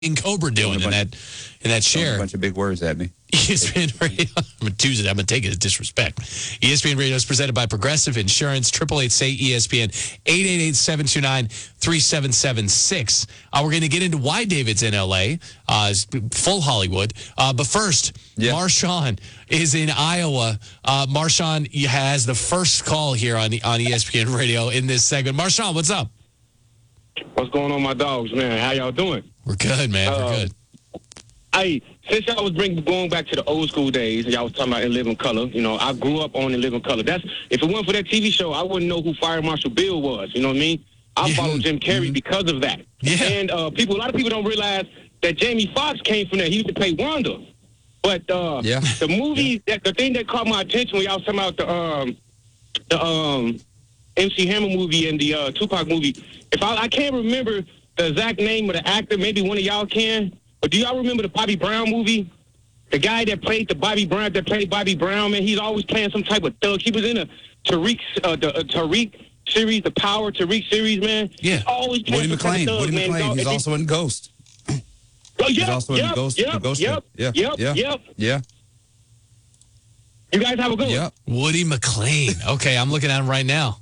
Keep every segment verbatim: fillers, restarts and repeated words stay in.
King Cobra doing in that in that share? A bunch of big words at me. E S P N Radio. I'm going to Tuesday. I'm going to take it as disrespect. E S P N Radio is presented by Progressive Insurance. Triple eight say E S P N. eight eight eight, seven two nine, three seven seven six. Uh, we're going to get into why David's in L A. Uh, full Hollywood. Uh, but first, yeah. Marshawn is in Iowa. Uh, Marshawn has the first call here on the, on E S P N Radio in this segment. Marshawn, what's up? What's going on, my dogs, man? How y'all doing? We're good, man. We're uh, good. Hey, since y'all was bringing going back to the old school days, and y'all was talking about In Living Color, you know, I grew up on In Living Color. That's if it weren't for that T V show, I wouldn't know who Fire Marshal Bill was. You know what I mean? I yeah. followed Jim Carrey mm-hmm. because of that. Yeah. And uh, people, a lot of people don't realize that Jamie Foxx came from there. He used to play Wanda. But uh, yeah. the movie, yeah. that the thing that caught my attention when y'all was talking about the um, the um, M C Hammer movie and the uh, Tupac movie, if I, I can't remember the exact name of the actor, maybe one of y'all can. But do y'all remember the Bobby Brown movie? The guy that played the Bobby Brown, that played Bobby Brown, man, he's always playing some type of thug. He was in a Tariq, uh, the uh, Tariq series, the Power Tariq series, man. Yeah. He's always playing Woody some McClain. type of thug, Woody man. McClain. He's also in Ghost. Oh, yep, he's also yep, in the Ghost. Yep, the Ghost yep, yeah. yep, yeah. yep. Yeah. You guys have a good yep. one. Woody McClain. Okay, I'm looking at him right now.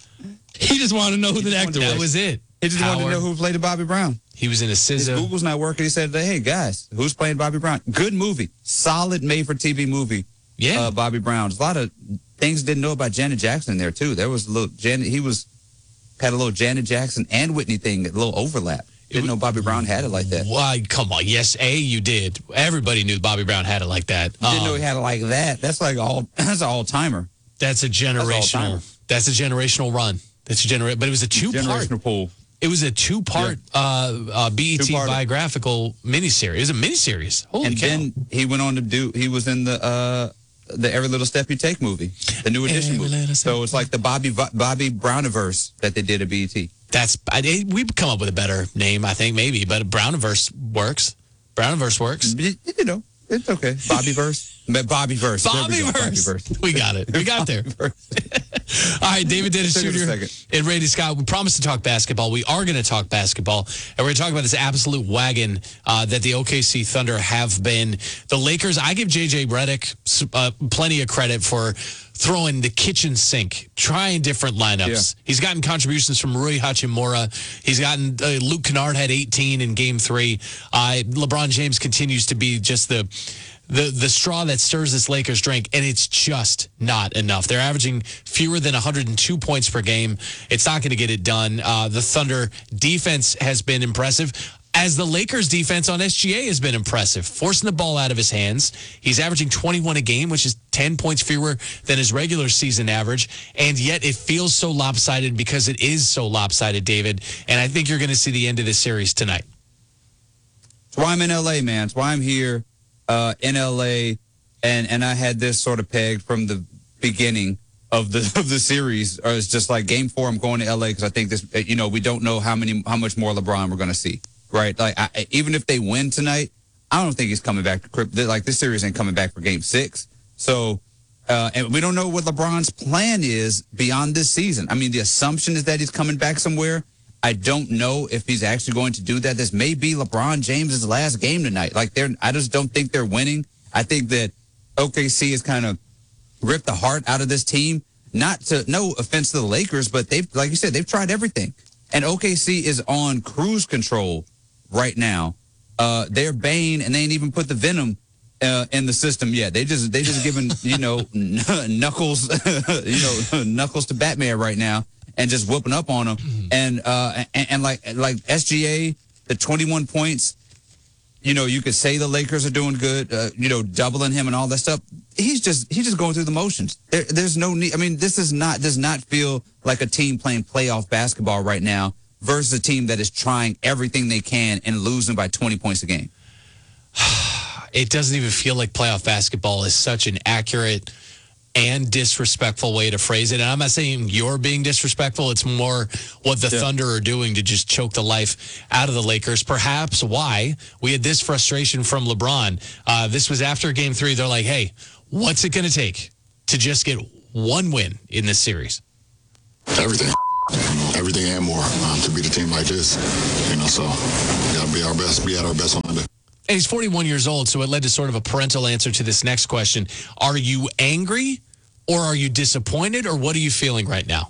He just wanted to know who the actor was. That was it. He just Howard. wanted to know who played Bobby Brown. He was in a S Z A. His Google's not working. He said, hey, guys, who's playing Bobby Brown? Good movie. Solid made-for-T V movie. Yeah. Uh, Bobby Brown. There's a lot of things didn't know about Janet Jackson in there, too. There was a little, Janet, he was, had a little Janet Jackson and Whitney thing, a little overlap. Didn't know Bobby Brown had it like that. Why? Come on. Yes, A, you did. Everybody knew Bobby Brown had it like that. You didn't um, know he had it like that. That's like all, that's an all-timer. That's a generational, that's, that's a generational run. That's a genera- but it was a two-part. Generational pool. It was a two-part yeah. uh, uh, B E T Two-part. biographical miniseries. It was a miniseries. Holy and cow. then he went on to do, he was in the uh, the Every Little Step You Take movie, the New Edition Every movie. So it's like the Bobby Bobby Browniverse that they did at B E T. That's, I, we've come up with a better name, I think, maybe, but Browniverse works. Browniverse works. You, you know, it's okay. Bobbyverse. Bobbyverse. Bobbyverse. We, we got it. We got there. All right, David Dennis Junior and Randy Scott. We promised to talk basketball. We are going to talk basketball, and we're going to talk about this absolute wagon uh, that the O K C Thunder have been. The Lakers, I give J J Redick uh, plenty of credit for throwing the kitchen sink, trying different lineups. Yeah. He's gotten contributions from Rui Hachimura. He's gotten, uh, Luke Kennard had eighteen in game three. Uh, LeBron James continues to be just the... The the straw that stirs this Lakers drink, and it's just not enough. They're averaging fewer than one hundred two points per game. It's not going to get it done. Uh, the Thunder defense has been impressive, as the Lakers defense on S G A has been impressive, forcing the ball out of his hands. He's averaging twenty-one a game, which is ten points fewer than his regular season average, and yet it feels so lopsided because it is so lopsided, David, and I think you're going to see the end of this series tonight. That's why I'm in L A, man. That's why I'm here. Uh, in L A, and and I had this sort of pegged from the beginning of the of the series. Or it's just like game four. I'm going to L A because I think this. You know, we don't know how many how much more LeBron we're going to see. Right? Like I, even if they win tonight, I don't think he's coming back to Crip. Like this series ain't coming back for game six. So, uh, and we don't know what LeBron's plan is beyond this season. I mean, the assumption is that he's coming back somewhere. I don't know if he's actually going to do that. This may be LeBron James's last game tonight. Like they're, I just don't think they're winning. I think that O K C has kind of ripped the heart out of this team. Not to, no offense to the Lakers, but they've, like you said, they've tried everything. And O K C is on cruise control right now. Uh, they're Bane, and they ain't even put the Venom uh, in the system yet. They just, they just giving, you know, knuckles, you know, knuckles to Batman right now. And just whooping up on them, and uh, and, and like like S G A, the twenty-one points. You know, you could say the Lakers are doing good. Uh, you know, doubling him and all that stuff. He's just he's just going through the motions. There, there's no need. I mean, this is not does not feel like a team playing playoff basketball right now versus a team that is trying everything they can and losing by twenty points a game. It doesn't even feel like playoff basketball is such an accurate and disrespectful way to phrase it. And I'm not saying you're being disrespectful. It's more what the yeah. Thunder are doing to just choke the life out of the Lakers. Perhaps why we had this frustration from LeBron. Uh, this was after game three. They're like, hey, what's it going to take to just get one win in this series? Everything. you know, everything and more um, to beat a team like this. You know, so we got to be our best, be at our best on Monday. And he's forty-one years old, so it led to sort of a parental answer to this next question. Are you angry or are you disappointed, or what are you feeling right now?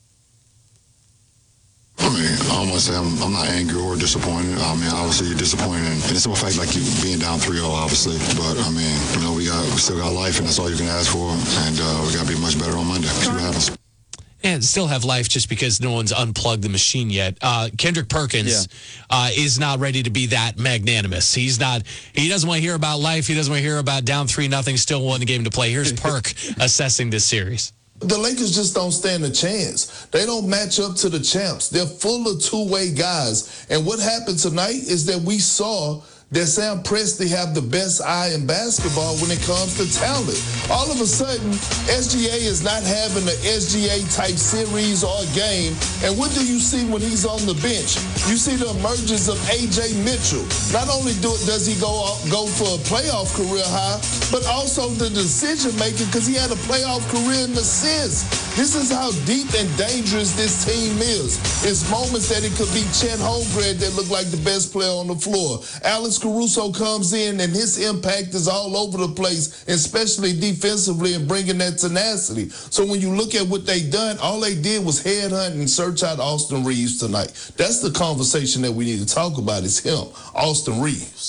I mean, I don't want to say I'm, I'm not angry or disappointed. I mean, obviously you're disappointed, and it's a fact like you being down three oh, obviously. But I mean, you know, we got we still got life, and that's all you can ask for. And uh, we got to be much better on Monday. See what happens. And still have life just because no one's unplugged the machine yet. Uh, Kendrick Perkins yeah. uh, is not ready to be that magnanimous. He's not. He doesn't want to hear about life. He doesn't want to hear about down three nothing. Still one game to play. Here's Perk assessing this series. The Lakers just don't stand a chance. They don't match up to the champs. They're full of two-way guys. And what happened tonight is that we saw that Sam Presti have the best eye in basketball when it comes to talent. All of a sudden, S G A is not having an S G A-type series or game. And what do you see when he's on the bench? You see the emergence of A J Mitchell. Not only do, does he go, go for a playoff career high, but also the decision-making because he had a playoff career in assists. This is how deep and dangerous this team is. It's moments that it could be Chet Holmgren that look like the best player on the floor. Alex Caruso comes in, and his impact is all over the place, especially defensively and bringing that tenacity. So when you look at what they done, all they did was headhunt and search out Austin Reeves tonight. That's the conversation that we need to talk about is him, Austin Reeves.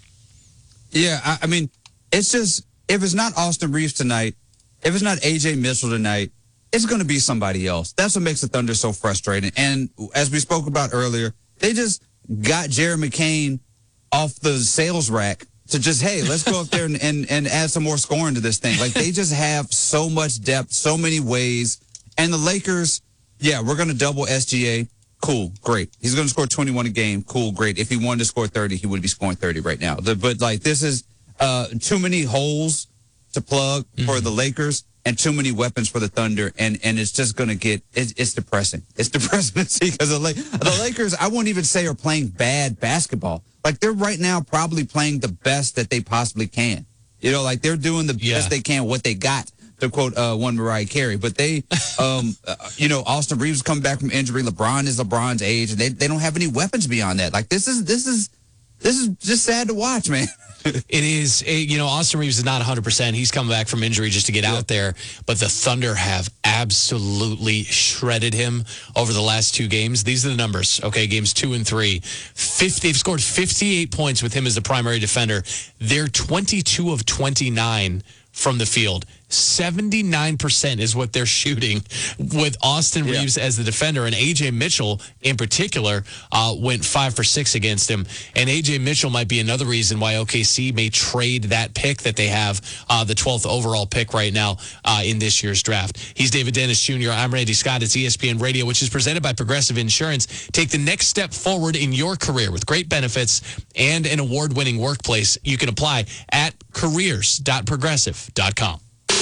Yeah, I, I mean, it's just, if it's not Austin Reeves tonight, if it's not A J Mitchell tonight, it's going to be somebody else. That's what makes the Thunder so frustrating. And as we spoke about earlier, they just got Jared McCain off the sales rack to just, hey, let's go up there and, and, and add some more scoring to this thing. Like, they just have so much depth, so many ways. And the Lakers, yeah, we're going to double S G A. Cool, great. He's going to score twenty-one a game. Cool, great. If he wanted to score thirty, he would be scoring thirty right now. The, but, like, this is uh, too many holes to plug mm-hmm. for the Lakers and too many weapons for the Thunder, and, and it's just going to get, it, it's depressing. It's depressing to see because the, the Lakers, I won't even say are playing bad basketball. Like, they're right now probably playing the best that they possibly can. You know, like, they're doing the yeah. best they can, what they got, to quote uh, one Mariah Carey. But they, um, uh, you know, Austin Reeves come back from injury. LeBron is LeBron's age, and they, they don't have any weapons beyond that. Like, this is, this is, this is just sad to watch, man. It is, you know, Austin Reeves is not one hundred percent. He's come back from injury just to get yeah. out there. But the Thunder have absolutely shredded him over the last two games. These are the numbers, okay, games two and three. fifty, they've scored fifty-eight points with him as the primary defender. They're twenty-two of twenty-nine from the field. seventy-nine percent is what they're shooting with Austin Reeves yeah. as the defender. And A J Mitchell, in particular, uh, went five for six against him. And A J Mitchell might be another reason why O K C may trade that pick that they have, uh, the twelfth overall pick right now uh, in this year's draft. He's David Dennis Junior I'm Randy Scott. It's E S P N Radio, which is presented by Progressive Insurance. Take the next step forward in your career with great benefits and an award-winning workplace. You can apply at careers dot progressive dot com.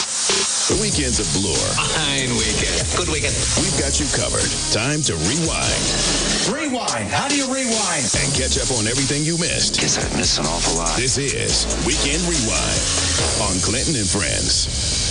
The weekend's a blur. Fine weekend. Good weekend. We've got you covered. Time to rewind. Rewind. How do you rewind? And catch up on everything you missed. Guess I've missed an awful lot. This is Weekend Rewind on Clinton and Friends.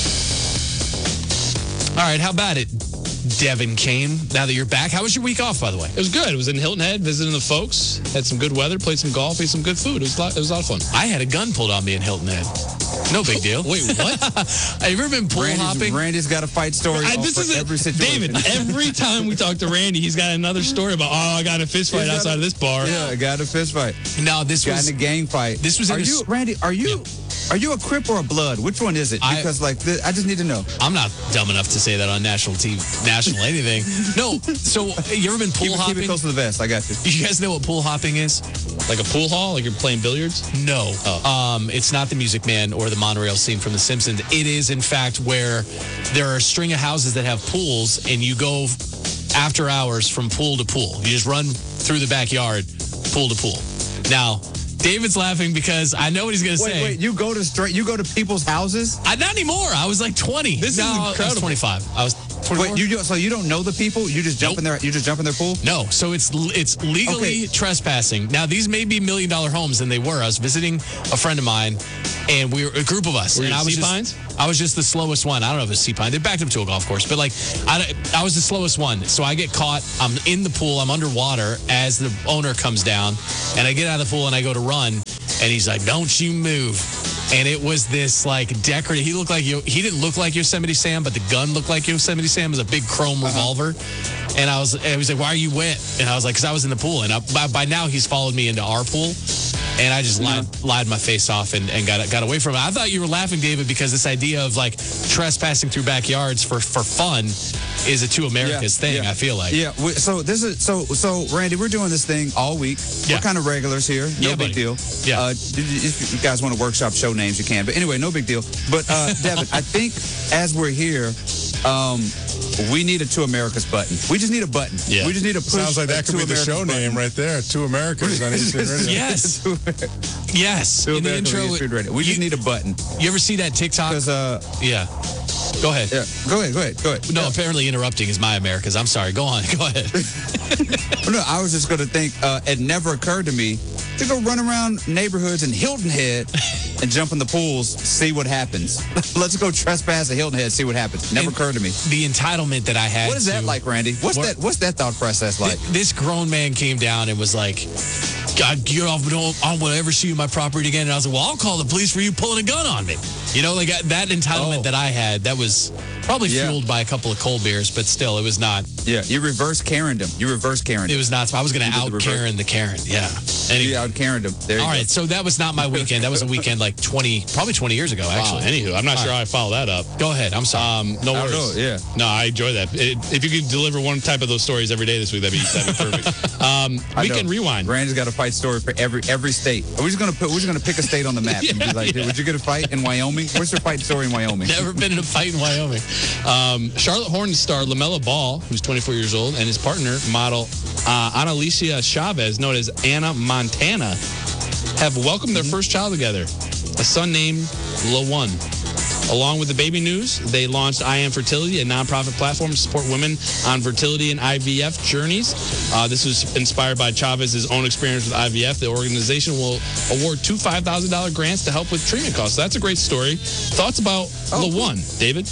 All right, how about it, Devin Kane? Now that you're back, how was your week off, by the way? It was good. It was in Hilton Head, visiting the folks. Had some good weather, played some golf, ate some good food. It was a lot, it was a lot of fun. I had a gun pulled on me in Hilton Head. No big deal. Wait, what? Have you ever been pool Randy's, hopping? Randy's got a fight story I, this for is every situation. David, every time we talk to Randy, he's got another story about, oh, I got a fist fight outside a, of this bar. Yeah, I got a fist fight. No, this got was... in a gang fight. This was are in you, a, Randy, are you... Yeah. Are you a Crip or a Blood? Which one is it? Because, I, like, th- I just need to know. I'm not dumb enough to say that on national T V, national anything. No, so you ever been pool keep, hopping? Keep it close to the vest. I got you. You guys know what pool hopping is? Like a pool hall? Like you're playing billiards? No. Oh. Um, it's not the Music Man or the monorail scene from The Simpsons. It is, in fact, where there are a string of houses that have pools, and you go after hours from pool to pool. You just run through the backyard, pool to pool. Now... David's laughing because I know what he's going to say. Wait, wait, you go to straight, you go to people's houses? I, not anymore. I was like twenty. This no, is incredible. I was twenty-five. I was Wait, you so you don't know the people? You just jump nope. in their you just jump in their pool? No. So it's it's legally okay. trespassing. Now these may be million dollar homes, and they were. I was visiting a friend of mine, and we were a group of us. Were and you I was Sea-Pines? just I was just the slowest one. I don't know if it's Sea-Pine. They backed up to a golf course, but like I, I was the slowest one. So I get caught. I'm in the pool. I'm underwater as the owner comes down, and I get out of the pool and I go to run, and he's like, "Don't you move." And it was this like decorative. He looked like you. He didn't look like Yosemite Sam, but the gun looked like Yosemite Sam. It was a big chrome uh-huh. revolver. And I was, and he was like, "Why are you wet?" And I was like, "Cause I was in the pool." And I, by, by now he's followed me into our pool, and I just lied, yeah. lied my face off and, and got got away from it. I thought you were laughing, David, because this idea of like trespassing through backyards for for fun is a two Americas yeah, thing. Yeah. I feel like. Yeah. We, so this is so so Randy. We're doing this thing all week. Yeah. We're kind of regulars here. No yeah, big buddy. deal. Yeah. Uh, if you guys want to workshop show names, you can. But anyway, no big deal. But uh, Devin, I think as we're here, um, we need a Two Americas button. We just need a button. Yeah. We just need a push. Sounds like that could be the Americas show button. name right there. Two Americas on Eastern Radio. Yes. Yes. Two In the Americas intro, on Eastern Radio. We just you, need a button. You ever see that TikTok? Because uh, yeah. Go ahead. Yeah. Go ahead. Go ahead. Go ahead. No, yeah. apparently interrupting is my Americas. I'm sorry. Go on. Go ahead. No, I was just going to think. Uh, it never occurred to me to go run around neighborhoods in Hilton Head and jump in the pools, see what happens. Let's go trespass at Hilton Head, see what happens. Never and occurred to me. The entitlement that I had. What is that to, like, Randy? What's what, that? What's that thought process like? Th- this grown man came down and was like, "God, get off! Don't, I don't want to ever see you in my property again." And I was like, "Well, I'll call the police for you pulling a gun on me." You know, like that entitlement oh. that I had. That was probably yeah. fueled by a couple of cold beers, but still, it was not. Yeah, you reverse Karen him. You reverse Karen. It was not. I was going to out the Karen the Karen. Yeah. Anyway. You out Karen him. There you All go. right, so that was not my weekend. That was a weekend like twenty, probably twenty years ago, actually. Wow. Anywho, I'm not All sure right. how I follow that up. Go ahead. I'm sorry. Um, no I worries. know, yeah. No, I enjoy that. It, if you could deliver one type of those stories every day this week, that'd be, that'd be perfect. Um, weekend rewind. Randy's got a fight story for every every state. We're just gonna put. We're just gonna pick a state on the map and be Yeah, like, yeah. "Would you get a fight in Wyoming? What's your fight story in Wyoming?" Never been in a fight in Wyoming. Um, Charlotte Hornets star LaMelo Ball, who's twenty-four years old, and his partner, model uh, Annalicia Chavez, known as Anna Montana, have welcomed their Mm-hmm. first child together, a son named LaOne. Along with the baby news, they launched I Am Fertility, a nonprofit platform to support women on fertility and I V F journeys. Uh, this was inspired by Chavez's own experience with I V F. The organization will award two five thousand dollars grants to help with treatment costs. So that's a great story. Thoughts about Oh, LaOne, cool. David?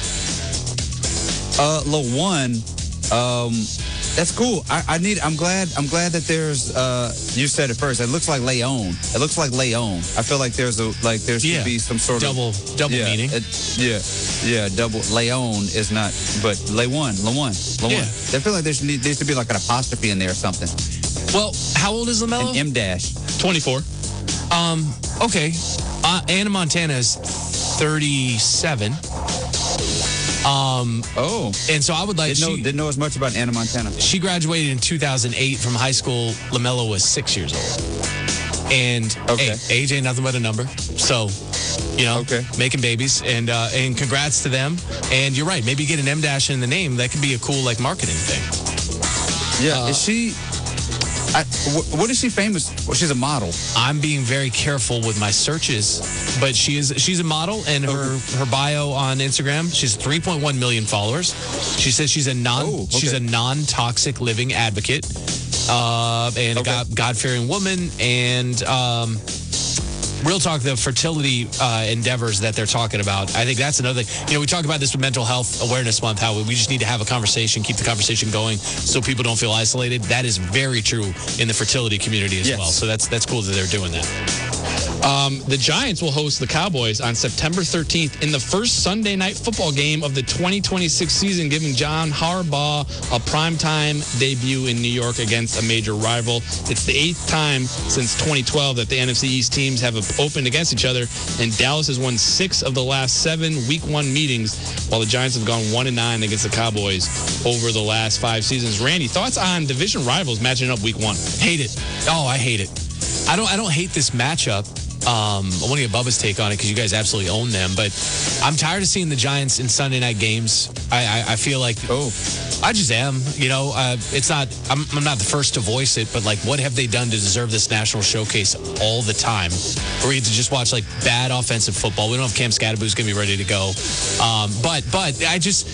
Uh, LaOne, um, that's cool. I, I need. I'm glad. I'm glad that there's. Uh, you said it first. It looks like Leon. It looks like Leon. I feel like there's a like there should Yeah. be some sort Double, of double yeah, meaning. It, yeah, yeah. Double. Leon is not, but Leon, Leon, Leon. Yeah. I feel like there should, need, there should be like an apostrophe in there or something. Well, how old is LaMelo? An M dash. twenty-four. Um, okay. Uh, Anna Montana is thirty-seven. Um, Oh, and so I would like didn't know, she, didn't know as much about Anna Montana. she graduated in two thousand eight from high school. LaMelo was six years old. And Okay. hey, age ain't nothing but a number. So, you know, Okay. making babies. And uh, and congrats to them. And you're right. Maybe get an M dash in the name. That could be a cool like marketing thing. Yeah, Uh, is she? I, wh- what is she famous for? She's a model. I'm being very careful with my searches, but she is she's a model, and her her bio on Instagram, she's three point one million followers. She says she's a non Oh, okay. she's a non-toxic living advocate, uh, and a Okay. God, God-fearing woman, and um, real talk, the fertility uh, endeavors that they're talking about. I think that's another thing. You know, we talk about this with Mental Health Awareness Month, how we just need to have a conversation, keep the conversation going so people don't feel isolated. That is very true in the fertility community as Yes. well. So that's that's cool that they're doing that. Um, the Giants will host the Cowboys on September thirteenth in the first Sunday night football game of the twenty twenty-six season, giving John Harbaugh a primetime debut in New York against a major rival. It's the eighth time since twenty twelve that the N F C East teams have opened against each other, and Dallas has won six of the last seven week one meetings, while the Giants have gone one and nine against the Cowboys over the last five seasons. Randy, thoughts on division rivals matching up week one? Hate it. Oh, I hate it. I don't. I don't hate this matchup. Um, I want to get Bubba's take on it because you guys absolutely own them. But I'm tired of seeing the Giants in Sunday night games. I, I, I feel like Oh, I just am. You know, uh, it's not. I'm, I'm not the first to voice it, but like, what have they done to deserve this national showcase all the time? Or we get to just watch like bad offensive football. We don't have Cam Scadaboo's going to be ready to go. Um, but but I just.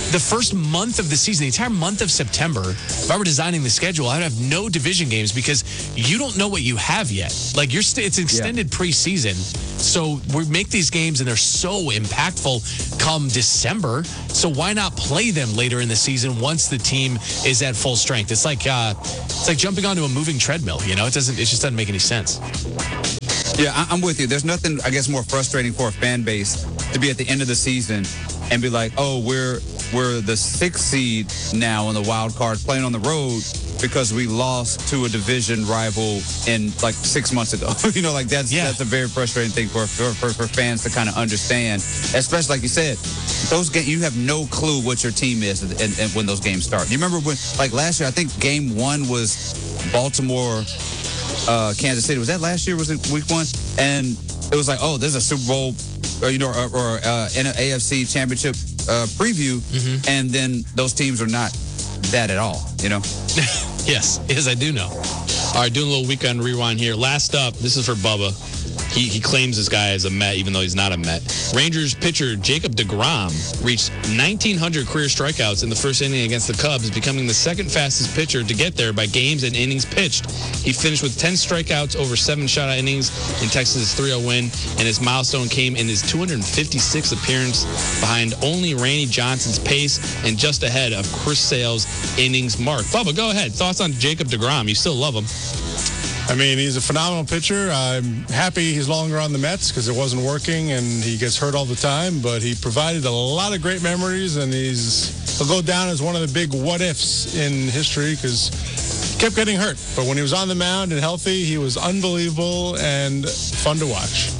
the first month of the season, the entire month of September, if I were designing the schedule, I'd have no division games because you don't know what you have yet. Like you're, st- it's extended yeah. preseason, so we make these games and they're so impactful come December. So why not play them later in the season once the team is at full strength? It's like uh, it's like jumping onto a moving treadmill. You know, it doesn't. It just doesn't make any sense. Yeah, I- I'm with you. There's nothing, I guess, more frustrating for a fan base to be at the end of the season and be like, oh, we're we're the sixth seed now in the wild card playing on the road because we lost to a division rival in like six months ago. you know, like that's yeah. that's a very frustrating thing for for, for, for fans to kind of understand, especially like you said, those games, you have no clue what your team is and, and, and when those games start. You remember when, like last year, I think game one was Baltimore, uh, Kansas City. Was that last year? Was it week one? And it was like, oh, there's a Super Bowl, or, you know, or, or uh, an A F C Championship uh, preview, mm-hmm. and then those teams are not that at all, you know? yes, yes, I do know. All right, doing a little weekend rewind here. Last up, this is for Bubba. He, he claims this guy is a Met, even though he's not a Met. Rangers pitcher Jacob deGrom reached nineteen hundred career strikeouts in the first inning against the Cubs, becoming the second fastest pitcher to get there by games and innings pitched. He finished with ten strikeouts over seven shutout innings in Texas' three oh win, and his milestone came in his two hundred fifty-sixth appearance, behind only Randy Johnson's pace and just ahead of Chris Sale's innings mark. Bubba, go ahead. Thoughts on Jacob deGrom? You still love him. I mean, he's a phenomenal pitcher. I'm happy he's longer on the Mets because it wasn't working and he gets hurt all the time, but he provided a lot of great memories, and he's he'll go down as one of the big what-ifs in history because he kept getting hurt. But when he was on the mound and healthy, he was unbelievable and fun to watch.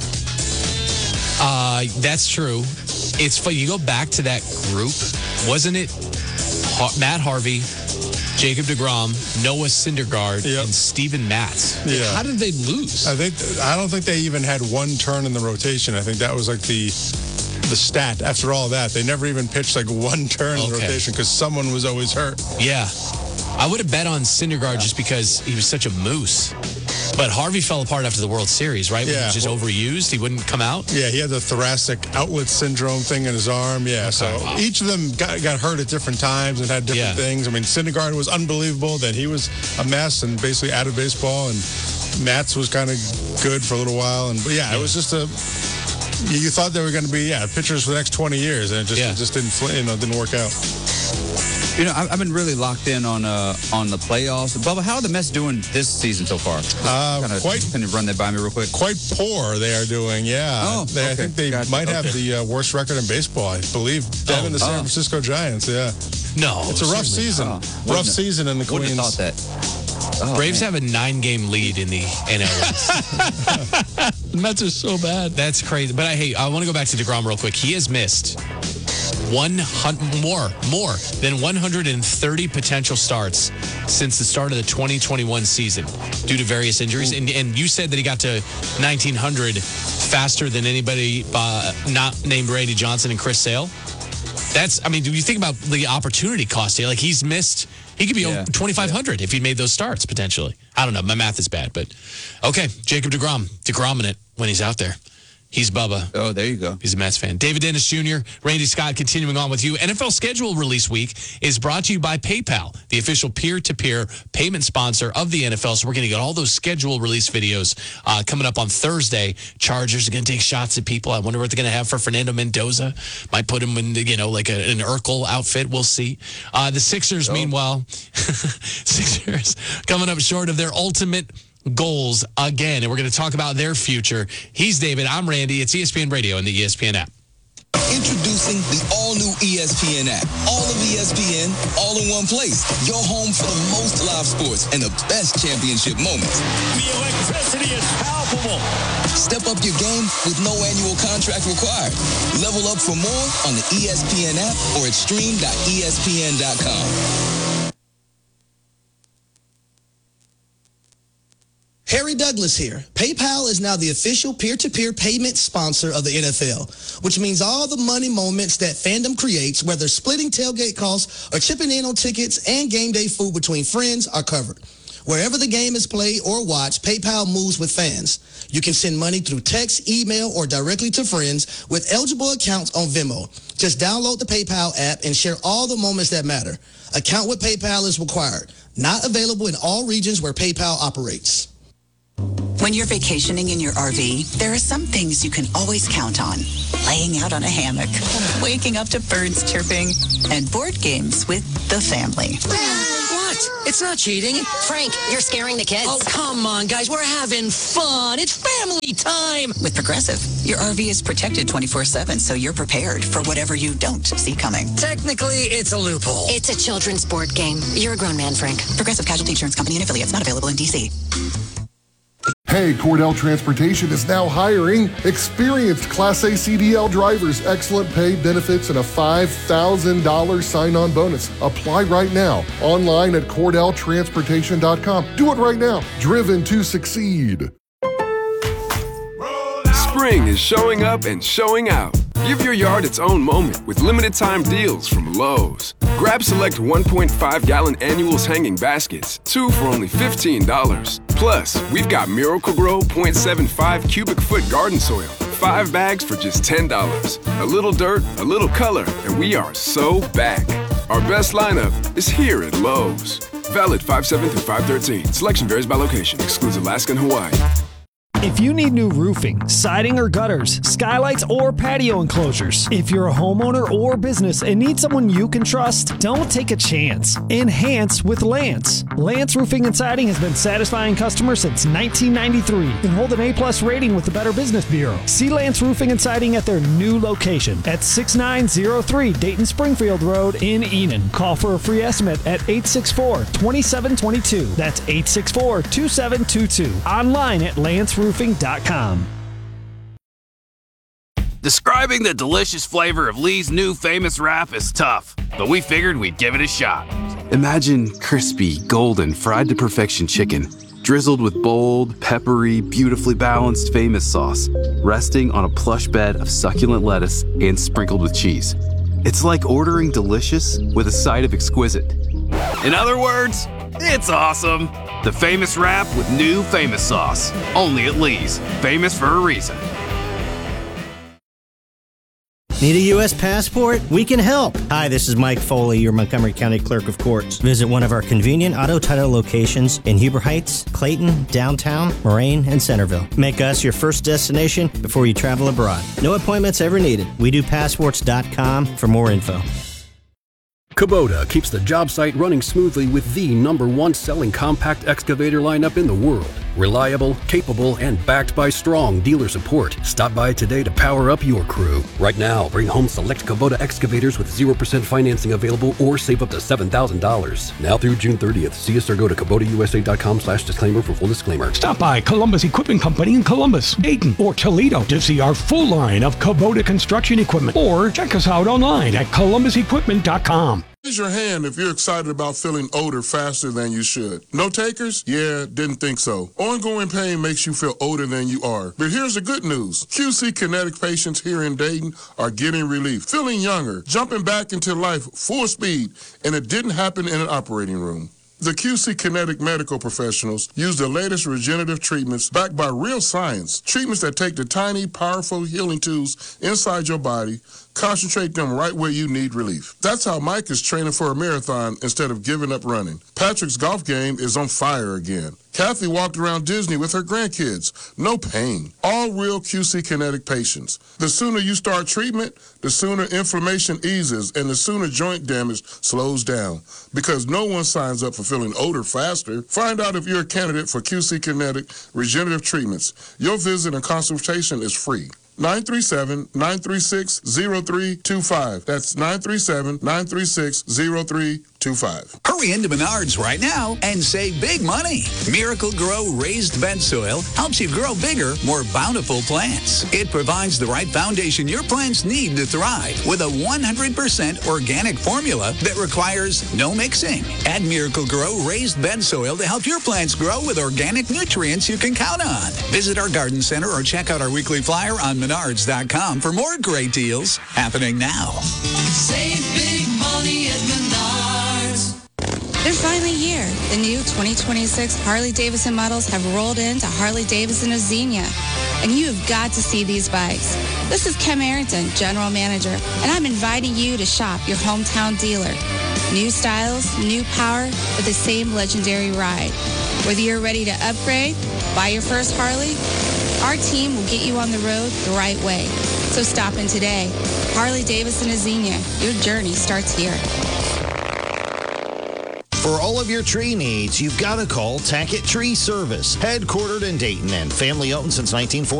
Uh, that's true. It's fun. You go back to that group, wasn't it? Ha- Matt Harvey, Jacob deGrom, Noah Syndergaard, yep. and Steven Matz. Yeah. How did they lose? I think I don't think they even had one turn in the rotation. I think that was like the the stat. After all that, they never even pitched like one turn okay. in the rotation because someone was always hurt. Yeah. I would have bet on Syndergaard yeah. just because he was such a moose. But Harvey fell apart after the World Series, right? When yeah. he was just overused. He wouldn't come out. Yeah, he had the thoracic outlet syndrome thing in his arm. Yeah, okay. so wow. each of them got, got hurt at different times and had different yeah. things. I mean, Syndergaard was unbelievable. Then he was a mess and basically out of baseball. And Matz was kind of good for a little while. And but yeah, yeah, it was just a. You thought they were going to be yeah pitchers for the next twenty years, and it just yeah. it just didn't you know didn't work out. You know, I've been really locked in on uh, on the playoffs. Bubba, how are the Mets doing this season so far? Uh, Kinda, quite. Can you run that by me real quick? Quite poor they are doing, yeah. Oh, they, okay. I think they gotcha. might okay. have the uh, worst record in baseball, I believe. Them oh, and the San oh. Francisco Giants, yeah. No. It's a rough season. Oh. Rough season in the Queens. Wouldn't have thought that. Oh, Braves man. have a nine-game lead in the N L East. The Mets are so bad. That's crazy. But I hey, I want to go back to deGrom real quick. He has missed one hundred more more than one hundred thirty potential starts since the start of the twenty twenty-one season due to various injuries. And, and you said that he got to nineteen hundred faster than anybody uh, not named Randy Johnson and Chris Sale. That's, I mean, do you think about the opportunity cost here? Like he's missed, he could be yeah. twenty-five hundred yeah. if he made those starts potentially. I don't know. My math is bad, but okay. Jacob deGrom, deGromming it when he's out there. He's Bubba. Oh, there you go. He's a Mets fan. David Dennis Junior, Randy Scott, continuing on with you. N F L schedule release week is brought to you by PayPal, the official peer-to-peer payment sponsor of the N F L. So we're going to get all those schedule release videos uh, coming up on Thursday. Chargers are going to take shots at people. I wonder what they're going to have for Fernando Mendoza. Might put him in, you know, like a, an Urkel outfit. We'll see. Uh, the Sixers, oh. meanwhile, Sixers coming up short of their ultimate goals again, and we're going to talk about their future. He's David, I'm Randy. It's E S P N Radio and the E S P N app. Introducing the all-new E S P N app. All of E S P N, all in one place. Your home for the most live sports and the best championship moments. The electricity is palpable. Step up your game with no annual contract required. Level up for more on the E S P N app or at stream dot E S P N dot com. Harry Douglas here. PayPal is now the official peer-to-peer payment sponsor of the N F L, which means all the money moments that fandom creates, whether splitting tailgate costs or chipping in on tickets and game day food between friends, are covered. Wherever the game is played or watched, PayPal moves with fans. You can send money through text, email, or directly to friends with eligible accounts on Venmo. Just download the PayPal app and share all the moments that matter. Account with PayPal is required. Not available in all regions where PayPal operates. When you're vacationing in your R V, there are some things you can always count on. Laying out on a hammock, waking up to birds chirping, and board games with the family. What? It's not cheating. Frank, you're scaring the kids. Oh, come on, guys. We're having fun. It's family time. With Progressive, your R V is protected twenty-four seven, so you're prepared for whatever you don't see coming. Technically, it's a loophole. It's a children's board game. You're a grown man, Frank. Progressive Casualty Insurance Company and affiliates, not available in D C. Hey, Cordell Transportation is now hiring experienced Class A C D L drivers, excellent pay, benefits, and a five thousand dollars sign-on bonus. Apply right now, online at cordell transportation dot com. Do it right now. Driven to succeed. Spring is showing up and showing out. Give your yard its own moment with limited time deals from Lowe's. Grab select one point five gallon annuals hanging baskets, two for only fifteen dollars. Plus, we've got Miracle-Gro point seven five cubic foot garden soil, five bags for just ten dollars. A little dirt, a little color, and we are so back. Our best lineup is here at Lowe's. Valid five seven through five thirteen. Selection varies by location. Excludes Alaska and Hawaii. If you need new roofing, siding or gutters, skylights or patio enclosures, if you're a homeowner or business and need someone you can trust, don't take a chance. Enhance with Lance. Lance Roofing and Siding has been satisfying customers since nineteen ninety-three and hold an A-plus rating with the Better Business Bureau. See Lance Roofing and Siding at their new location at sixty-nine oh three Dayton Springfield Road in Enon. Call for a free estimate at eight six four, two seven two two. That's eight six four, two seven two two. Online at lance roofing dot com. Describing the delicious flavor of Lee's new famous wrap is tough, but we figured we'd give it a shot. Imagine crispy, golden, fried to perfection chicken, drizzled with bold, peppery, beautifully balanced famous sauce, resting on a plush bed of succulent lettuce and sprinkled with cheese. It's like ordering delicious with a side of exquisite. In other words, it's awesome. The famous wrap with new famous sauce. Only at Lee's. Famous for a reason. Need a U S passport? We can help. Hi, this is Mike Foley, your Montgomery County Clerk of Courts. Visit one of our convenient auto title locations in Heber Heights, Clayton, downtown, Moraine, and Centerville. Make us your first destination before you travel abroad. No appointments ever needed. we do passports dot com for more info. Kubota keeps the job site running smoothly with the number one selling compact excavator lineup in the world. Reliable, capable, and backed by strong dealer support. Stop by today to power up your crew. Right now, bring home select Kubota excavators with zero percent financing available or save up to seven thousand dollars. Now through June thirtieth. See us or go to Kubota U S A dot com slash disclaimer for full disclaimer. Stop by Columbus Equipment Company in Columbus, Dayton, or Toledo to see our full line of Kubota construction equipment. Or check us out online at columbus equipment dot com. Raise your hand if you're excited about feeling older faster than you should. No takers? Yeah, didn't think so. Ongoing pain makes you feel older than you are. But here's the good news. Q C Kinetic patients here in Dayton are getting relief, feeling younger, jumping back into life full speed, and it didn't happen in an operating room. The Q C Kinetic medical professionals use the latest regenerative treatments backed by real science, treatments that take the tiny, powerful healing tools inside your body, concentrate them right where you need relief. That's how Mike is training for a marathon instead of giving up running. Patrick's golf game is on fire again. Kathy walked around Disney with her grandkids. No pain. All real Q C Kinetic patients. The sooner you start treatment, the sooner inflammation eases and the sooner joint damage slows down. Because no one signs up for feeling older faster. Find out if you're a candidate for Q C Kinetic regenerative treatments. Your visit and consultation is free. nine three seven, nine three six, zero three two five. That's nine three seven, nine three six, zero three two five. Hurry into Menards right now and save big money. Miracle-Gro raised bed soil helps you grow bigger, more bountiful plants. It provides the right foundation your plants need to thrive with a one hundred percent organic formula that requires no mixing. Add Miracle-Gro raised bed soil to help your plants grow with organic nutrients you can count on. Visit our garden center or check out our weekly flyer on menards dot com for more great deals happening now. Save big money at Menards. There's finally here. The new twenty twenty-six Harley-Davidson models have rolled into Harley-Davidson of Xenia, and you have got to see these bikes. This is Kim Arrington, General Manager, and I'm inviting you to shop your hometown dealer. New styles, new power, but the same legendary ride. Whether you're ready to upgrade, buy your first Harley, our team will get you on the road the right way. So stop in today. Harley-Davidson of Xenia. Your journey starts here. For all of your tree needs, you've got to call Tackett Tree Service. Headquartered in Dayton and family owned since nineteen forty.